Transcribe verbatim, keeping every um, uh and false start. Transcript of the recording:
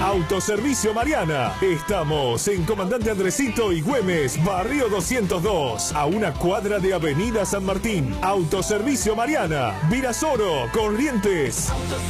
Autoservicio Mariana. Estamos en Comandante Andresito y Güemes, Barrio doscientos dos, a una cuadra de Avenida San Martín. Autoservicio Mariana, Virasoro, Corrientes.